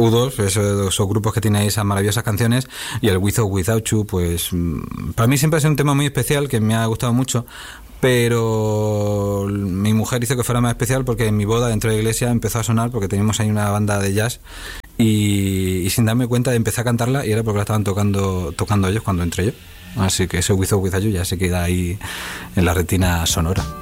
U2, esos grupos que tienen esas maravillosas canciones, y el With or Without You, pues para mí siempre ha sido un tema muy especial que me ha gustado mucho, pero mi mujer hizo que fuera más especial porque en mi boda dentro de la iglesia empezó a sonar porque teníamos ahí una banda de jazz y sin darme cuenta empecé a cantarla y era porque la estaban tocando ellos cuando entré yo. Así que ese With or Without You ya se queda ahí en la retina sonora.